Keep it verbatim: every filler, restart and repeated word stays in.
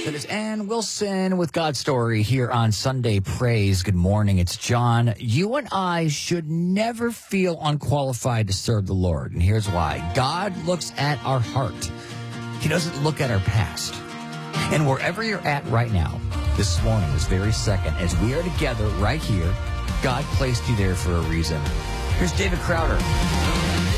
That is Ann Wilson with God's Story here on Sunday Praise. Good morning. It's John. You and I should never feel unqualified to serve the Lord. And here's why. God looks at our heart. He doesn't look at our past. And wherever you're at right now, this morning, this very second, as we are together right here, God placed you there for a reason. Here's David Crowder.